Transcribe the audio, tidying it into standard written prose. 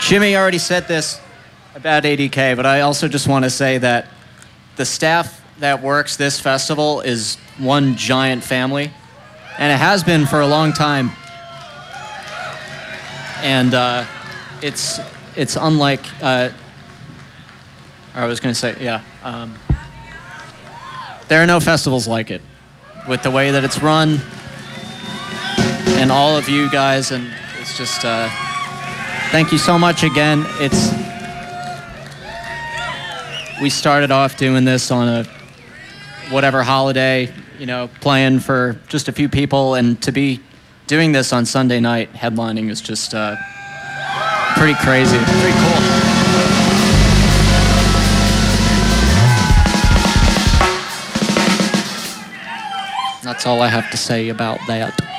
Jimmy already said this about ADK, but I also just want to say that the staff that works this festival is one giant family, and it has been for a long time. And it's unlike, I was going to say, yeah. There are no festivals like it, with the way that it's run, and all of you guys, and it's just, thank you so much again. We started off doing this on a whatever holiday, playing for just a few people, and to be doing this on Sunday night headlining is just pretty crazy, pretty cool. That's all I have to say about that.